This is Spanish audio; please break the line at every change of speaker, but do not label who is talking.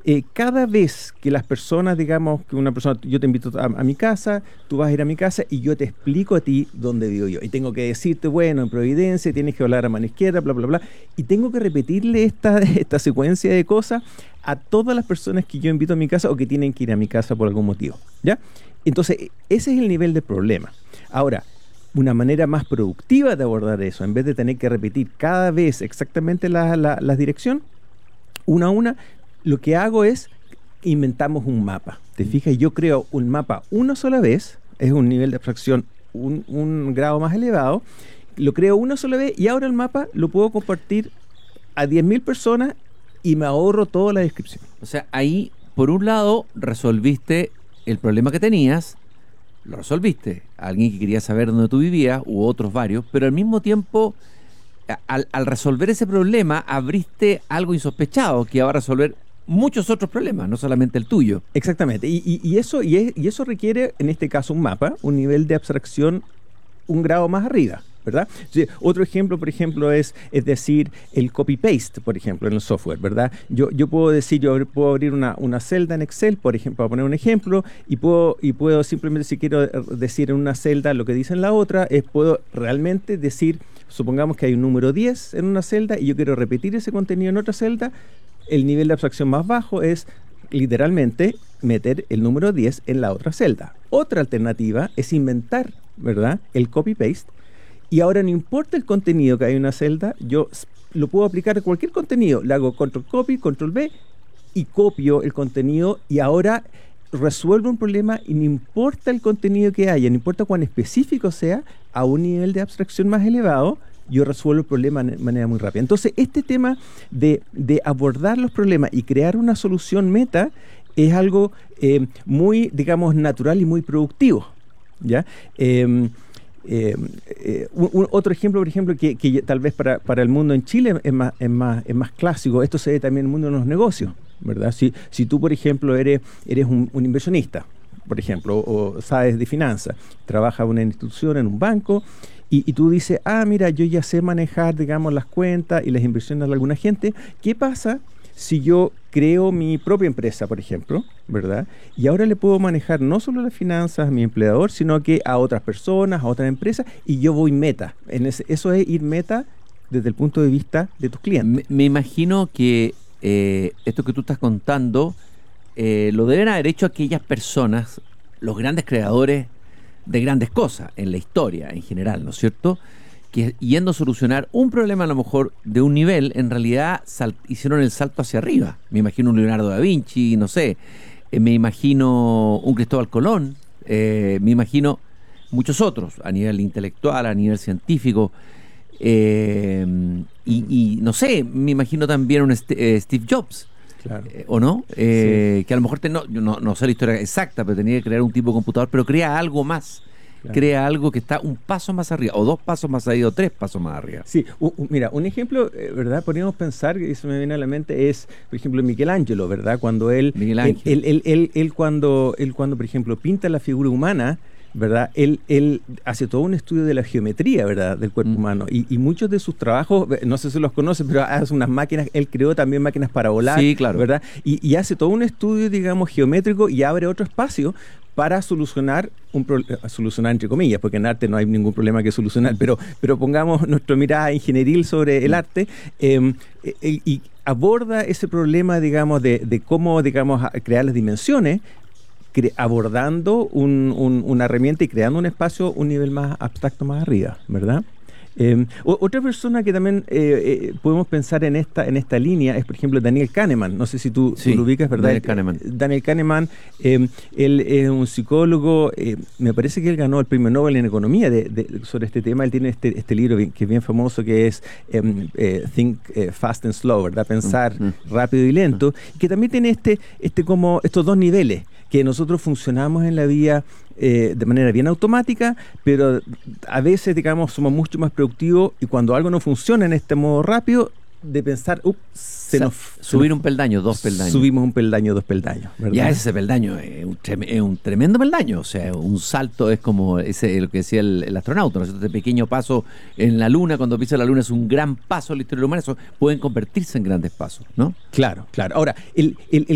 cada vez que las personas, digamos, que una persona, yo te invito a mi casa, tú vas a ir a mi casa y yo te explico a ti dónde vivo yo. Y tengo que decirte, bueno, en Providencia tienes que hablar a mano izquierda, bla, bla, bla. Y tengo que repetirle esta secuencia de cosas a todas las personas que yo invito a mi casa o que tienen que ir a mi casa por algún motivo, ¿ya? Entonces, ese es el nivel de problema. Ahora, una manera más productiva de abordar eso, en vez de tener que repetir cada vez exactamente la dirección, una a una, lo que hago es inventamos un mapa. ¿Te fijas? Yo creo un mapa una sola vez, es un nivel de abstracción un grado más elevado, lo creo una sola vez y ahora el mapa lo puedo compartir a 10.000 personas y me ahorro toda la descripción.
O sea, ahí, por un lado, resolviste el problema que tenías, lo resolviste. Alguien que quería saber dónde tú vivías, u otros varios, pero al mismo tiempo, al resolver ese problema, abriste algo insospechado que va a resolver muchos otros problemas, no solamente el tuyo.
Exactamente. Y eso requiere, en este caso, un mapa, un nivel de abstracción un grado más arriba, ¿verdad? Sí, otro ejemplo, por ejemplo, es decir, el copy-paste, por ejemplo, en el software, ¿verdad? Yo puedo decir, yo puedo abrir una celda en Excel, por ejemplo, para poner un ejemplo, y puedo simplemente, si quiero decir en una celda lo que dice en la otra, puedo realmente decir, supongamos que hay un número 10 en una celda y yo quiero repetir ese contenido en otra celda, el nivel de abstracción más bajo es literalmente meter el número 10 en la otra celda. Otra alternativa es inventar, ¿verdad?, el copy-paste, y ahora no importa el contenido que hay en una celda, yo lo puedo aplicar a cualquier contenido, le hago control-copy, control-v y copio el contenido y ahora resuelvo un problema y no importa el contenido que haya, no importa cuán específico sea, a un nivel de abstracción más elevado, yo resuelvo el problema de manera muy rápida. Entonces, este tema de abordar los problemas y crear una solución meta es algo muy, digamos, natural y muy productivo, ¿ya? Otro ejemplo, por ejemplo, que tal vez para el mundo en Chile es más clásico, esto se ve también en el mundo de los negocios, ¿verdad? Si tú, por ejemplo, eres un inversionista, por ejemplo, o sabes de finanzas, trabajas en una institución, en un banco, y tú dices, mira, yo ya sé manejar, digamos, las cuentas y las inversiones de alguna gente. ¿Qué pasa si yo creo mi propia empresa, por ejemplo, ¿verdad? Y ahora le puedo manejar no solo las finanzas a mi empleador, sino que a otras personas, a otras empresas, y yo voy meta. Eso es ir meta desde el punto de vista de tus clientes.
Me imagino que esto que tú estás contando lo deben haber hecho aquellas personas, los grandes creadores de grandes cosas en la historia en general, ¿no es cierto?, que yendo a solucionar un problema a lo mejor de un nivel, en realidad hicieron el salto hacia arriba. Me imagino un Leonardo da Vinci, no sé, me imagino un Cristóbal Colón, me imagino muchos otros, a nivel intelectual, a nivel científico, y no sé, me imagino también un Steve Jobs.
Claro.
¿O no?
Sí.
Que a lo mejor, no sé la historia exacta, pero tenía que crear un tipo de computador, pero crea algo más. Claro. Crea algo que está un paso más arriba, o 2 pasos más arriba, o 3 pasos más arriba.
Sí, mira, un ejemplo, ¿verdad? Podríamos pensar, y eso me viene a la mente, es, por ejemplo, Michelangelo, ¿verdad? Cuando él cuando, por ejemplo, pinta la figura humana, ¿verdad? Él hace todo un estudio de la geometría, ¿verdad?, del cuerpo humano, y muchos de sus trabajos, no sé si los conoce, pero hace unas máquinas, él creó también máquinas para volar,
sí, claro,
¿verdad? Y hace todo un estudio, digamos, geométrico y abre otro espacio para solucionar solucionar entre comillas, porque en arte no hay ningún problema que solucionar, pero pongamos nuestra mirada ingenieril sobre el arte, y aborda ese problema, digamos, de cómo, digamos, crear las dimensiones, abordando una herramienta y creando un espacio, un nivel más abstracto más arriba, ¿verdad? Otra persona que también podemos pensar en esta línea es, por ejemplo, Daniel Kahneman. No sé si tú lo ubicas, ¿verdad? Daniel Kahneman, él es un psicólogo, me parece que él ganó el premio Nobel en Economía sobre este tema. Él tiene este libro que es bien famoso, que es Think Fast and Slow, ¿verdad? Pensar rápido y lento, y que también tiene como estos dos niveles, que nosotros funcionamos en la vida de manera bien automática, pero a veces, digamos, somos mucho más productivos, y cuando algo no funciona en este modo rápido, de pensar,
subir un peldaño, 2 peldaños.
Subimos un peldaño, 2 peldaños, ¿verdad?
Ya ese peldaño es un tremendo peldaño, o sea, un salto es como lo que decía el astronauta, ¿no? Este pequeño paso en la Luna, cuando pisa la Luna, es un gran paso en la historia humana, eso pueden convertirse en grandes pasos, ¿no?
Claro. Ahora, el